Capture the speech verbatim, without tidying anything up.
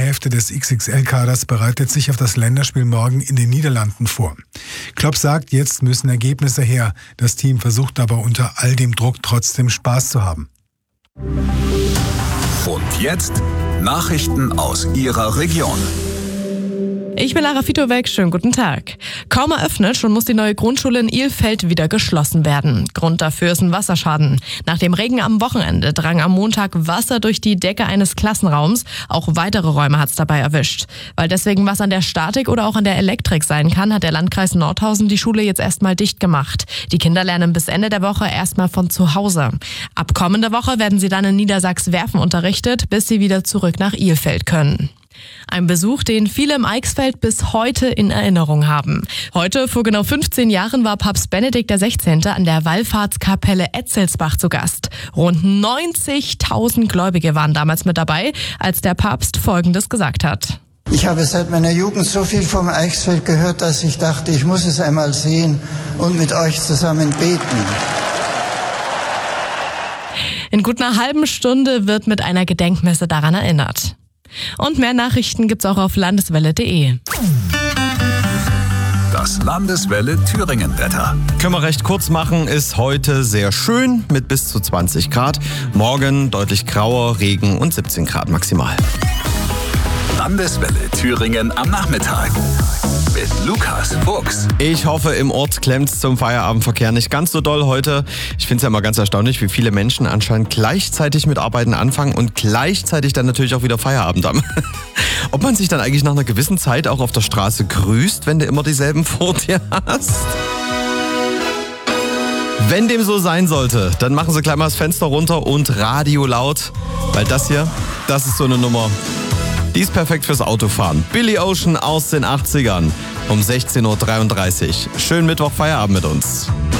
Hälfte des X X L-Kaders bereitet sich auf das Länderspiel morgen in den Niederlanden vor. Klopp sagt, jetzt müssen Ergebnisse her. Das Team versucht aber unter all dem Druck trotzdem Spaß zu haben. Und jetzt Nachrichten aus Ihrer Region. Ich bin Lara Fitowek, schönen guten Tag. Kaum eröffnet, schon muss die neue Grundschule in Ilfeld wieder geschlossen werden. Grund dafür ist ein Wasserschaden. Nach dem Regen am Wochenende drang am Montag Wasser durch die Decke eines Klassenraums. Auch weitere Räume hat es dabei erwischt. Weil deswegen was an der Statik oder auch an der Elektrik sein kann, hat der Landkreis Nordhausen die Schule jetzt erstmal dicht gemacht. Die Kinder lernen bis Ende der Woche erstmal von zu Hause. Ab kommende Woche werden sie dann in Niedersachs-Werfen unterrichtet, bis sie wieder zurück nach Ilfeld können. Ein Besuch, den viele im Eichsfeld bis heute in Erinnerung haben. Heute, vor genau fünfzehn Jahren, war Papst Benedikt der Sechzehnte an der Wallfahrtskapelle Etzelsbach zu Gast. Rund neunzigtausend Gläubige waren damals mit dabei, als der Papst Folgendes gesagt hat. Ich habe seit meiner Jugend so viel vom Eichsfeld gehört, dass ich dachte, ich muss es einmal sehen und mit euch zusammen beten. In gut einer halben Stunde wird mit einer Gedenkmesse daran erinnert. Und mehr Nachrichten gibt's auch auf landeswelle punkt de. Das Landeswelle Thüringen-Wetter. Können wir recht kurz machen, ist heute sehr schön mit bis zu zwanzig Grad. Morgen deutlich grauer, Regen und siebzehn Grad maximal. Landeswelle Thüringen am Nachmittag. Mit Lukas Fuchs. Ich hoffe, im Ort klemmt's zum Feierabendverkehr nicht ganz so doll heute. Ich finde es ja immer ganz erstaunlich, wie viele Menschen anscheinend gleichzeitig mit Arbeiten anfangen und gleichzeitig dann natürlich auch wieder Feierabend haben. Ob man sich dann eigentlich nach einer gewissen Zeit auch auf der Straße grüßt, wenn du immer dieselben vor dir hast? Wenn dem so sein sollte, dann machen Sie gleich mal das Fenster runter und Radio laut. Weil das hier, das ist so eine Nummer. Die ist perfekt fürs Autofahren. Billy Ocean aus den achtzigern um sechzehn Uhr dreiunddreißig. Schönen Mittwoch Feierabend mit uns.